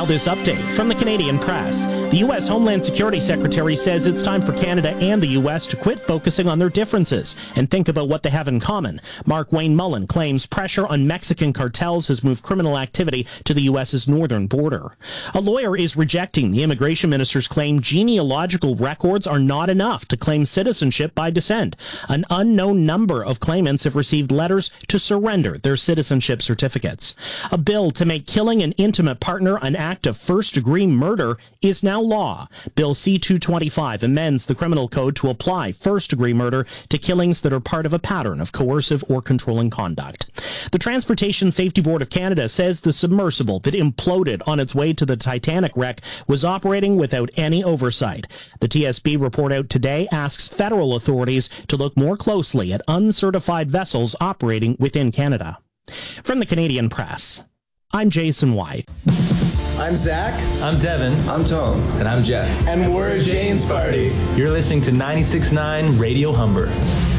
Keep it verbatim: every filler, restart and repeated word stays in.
Now this update from the Canadian Press. The U S Homeland Security Secretary says it's time for Canada and the U S to quit focusing on their differences and think about what they have in common. Mark Wayne Mullen claims pressure on Mexican cartels has moved criminal activity to the U S's northern border. A lawyer is rejecting the immigration minister's claim genealogical records are not enough to claim citizenship by descent. An unknown number of claimants have received letters to surrender their citizenship certificates. A bill to make killing an intimate partner an act of first-degree murder is now law. Bill C two twenty-five amends the criminal code to apply first-degree murder to killings that are part of a pattern of coercive or controlling conduct. The Transportation Safety Board of Canada says the submersible that imploded on its way to the Titanic wreck was operating without any oversight. The T S B report out today asks federal authorities to look more closely at uncertified vessels operating within Canada. From the Canadian Press, I'm Jason White. I'm Zach. I'm Devin. I'm Tom. And I'm Jeff. And we're Jane's Party. You're listening to ninety-six point nine Radio Humber.